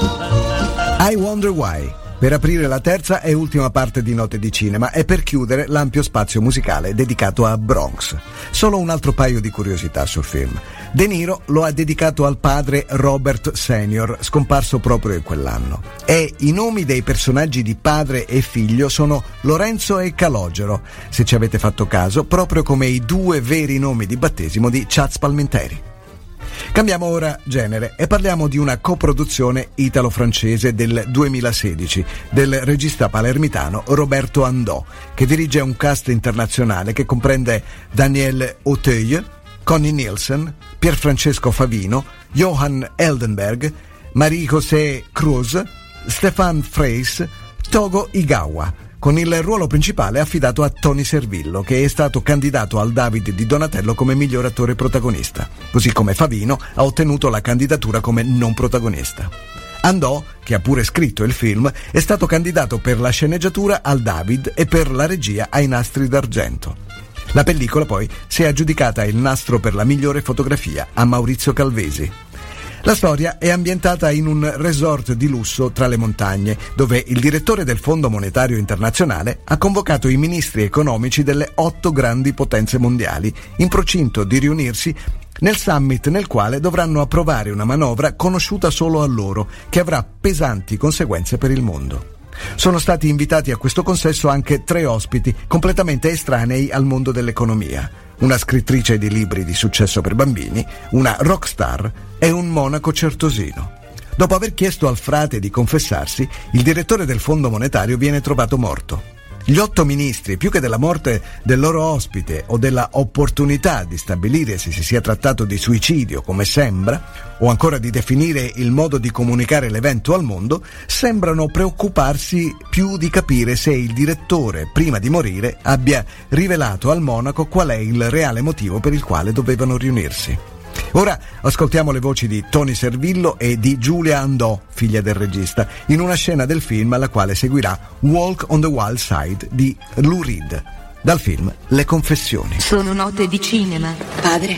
I Wonder Why, per aprire la terza e ultima parte di Note di Cinema e per chiudere l'ampio spazio musicale dedicato a Bronx. Solo un altro paio di curiosità sul film. De Niro lo ha dedicato al padre Robert Senior, scomparso proprio in quell'anno. E i nomi dei personaggi di padre e figlio sono Lorenzo e Calogero, se ci avete fatto caso, proprio come i due veri nomi di battesimo di Chaz Palminteri. Cambiamo ora genere e parliamo di una coproduzione italo-francese del 2016 del regista palermitano Roberto Andò, che dirige un cast internazionale che comprende Daniel Auteuil, Connie Nielsen, Pierfrancesco Favino, Johan Eldenberg, Marie-José Cruz, Stéphane Freys, Togo Igawa, con il ruolo principale affidato a Tony Servillo, che è stato candidato al David di Donatello come miglior attore protagonista, così come Favino ha ottenuto la candidatura come non protagonista. Andò, che ha pure scritto il film, è stato candidato per la sceneggiatura al David e per la regia ai Nastri d'Argento. La pellicola poi si è aggiudicata il nastro per la migliore fotografia a Maurizio Calvesi. La storia è ambientata in un resort di lusso tra le montagne, dove il direttore del Fondo Monetario Internazionale ha convocato i ministri economici delle 8 grandi potenze mondiali, in procinto di riunirsi nel summit nel quale dovranno approvare una manovra conosciuta solo a loro, che avrà pesanti conseguenze per il mondo. Sono stati invitati a questo consesso anche 3 ospiti completamente estranei al mondo dell'economia: una scrittrice di libri di successo per bambini, una rockstar e un monaco certosino. Dopo aver chiesto al frate di confessarsi, il direttore del Fondo Monetario viene trovato morto. Gli 8 ministri, più che della morte del loro ospite o della opportunità di stabilire se si sia trattato di suicidio, come sembra, o ancora di definire il modo di comunicare l'evento al mondo, sembrano preoccuparsi più di capire se il direttore, prima di morire, abbia rivelato al monaco qual è il reale motivo per il quale dovevano riunirsi. Ora ascoltiamo le voci di Tony Servillo e di Giulia Andò, figlia del regista, in una scena del film alla quale seguirà Walk on the Wild Side di Lou Reed, dal film Le Confessioni. Sono Note di Cinema. Padre,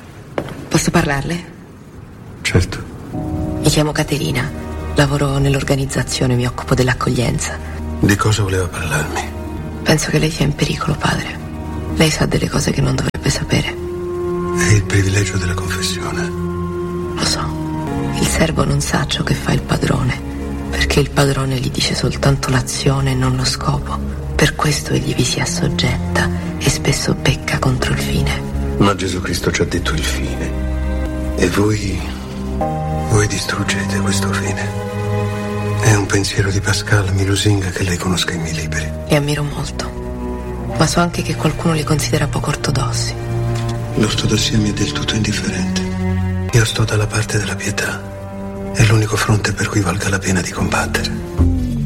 posso parlarle? Certo. Mi chiamo Caterina, lavoro nell'organizzazione, mi occupo dell'accoglienza. Di cosa voleva parlarmi? Penso che lei sia in pericolo, padre. Lei sa delle cose che non dovrebbe sapere. È il privilegio della confessione. Lo so. Il servo non sa ciò che fa il padrone, perché il padrone gli dice soltanto l'azione e non lo scopo. Per questo egli vi si assoggetta e spesso pecca contro il fine. Ma Gesù Cristo ci ha detto il fine. E voi distruggete questo fine. È un pensiero di Pascal, mi lusinga che lei conosca i miei libri. Li ammiro molto, ma so anche che qualcuno li considera poco ortodossi. L'ortodossia mi è del tutto indifferente. Io sto dalla parte della pietà. È l'unico fronte per cui valga la pena di combattere.